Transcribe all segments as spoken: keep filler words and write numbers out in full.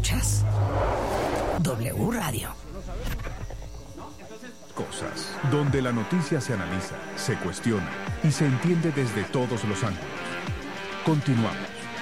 Escuchas W Radio. Cosas, donde la noticia se analiza, se cuestiona y se entiende desde todos los ángulos. Continuamos.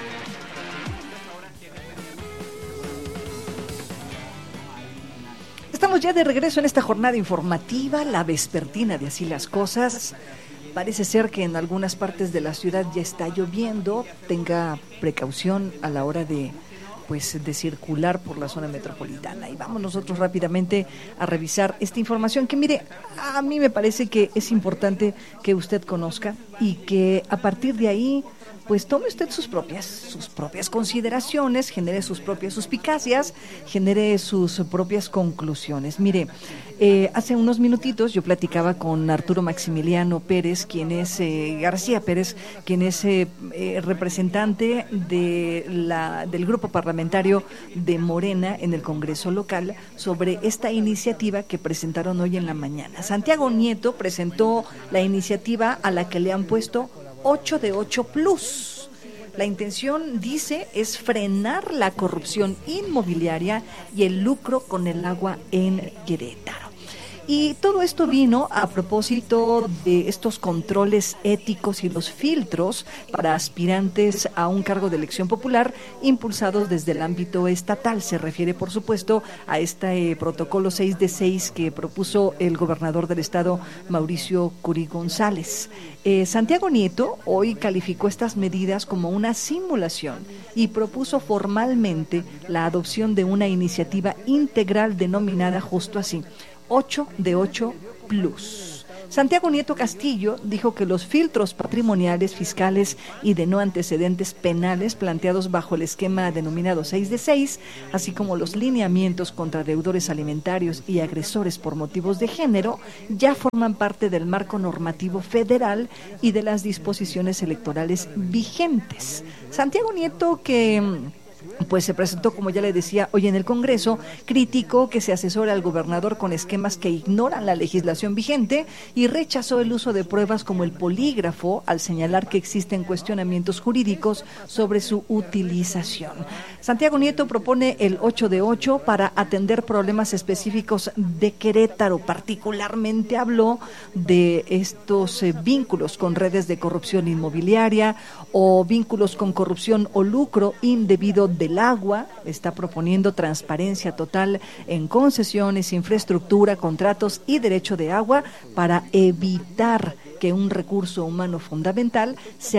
Estamos ya de regreso en esta jornada informativa, la vespertina de Así las Cosas. Parece ser que en algunas partes de la ciudad ya está lloviendo. Tenga precaución a la hora de, pues, de circular por la zona metropolitana. Y vamos nosotros rápidamente a revisar esta información que, mire, a mí me parece que es importante que usted conozca y que a partir de ahí, pues tome usted sus propias, sus propias consideraciones, genere sus propias suspicacias, genere sus propias conclusiones. Mire, eh, hace unos minutitos yo platicaba con Arturo Maximiliano Pérez, quien es eh, García Pérez, quien es eh, eh, representante de la del grupo parlamentario de Morena en el Congreso local, sobre esta iniciativa que presentaron hoy en la mañana. Santiago Nieto presentó la iniciativa a la que le han puesto ocho de ocho plus. La intención, dice, es frenar la corrupción inmobiliaria y el lucro con el agua en Querétaro. Y todo esto vino a propósito de estos controles éticos y los filtros para aspirantes a un cargo de elección popular impulsados desde el ámbito estatal. Se refiere, por supuesto, a este eh, protocolo seis de seis que propuso el gobernador del estado, Mauricio Curi González. Eh, Santiago Nieto hoy calificó estas medidas como una simulación y propuso formalmente la adopción de una iniciativa integral denominada justo así, ocho de ocho plus. Santiago Nieto Castillo dijo que los filtros patrimoniales, fiscales y de no antecedentes penales planteados bajo el esquema denominado seis de seis, así como los lineamientos contra deudores alimentarios y agresores por motivos de género, ya forman parte del marco normativo federal y de las disposiciones electorales vigentes. Santiago Nieto, que pues se presentó, como ya le decía, hoy en el Congreso, criticó que se asesore al gobernador con esquemas que ignoran la legislación vigente y rechazó el uso de pruebas como el polígrafo al señalar que existen cuestionamientos jurídicos sobre su utilización. Santiago Nieto propone el ocho de ocho para atender problemas específicos de Querétaro. Particularmente habló de estos eh, vínculos con redes de corrupción inmobiliaria o vínculos con corrupción o lucro indebido del agua. Está proponiendo transparencia total en concesiones, infraestructura, contratos y derecho de agua para evitar que un recurso humano fundamental sea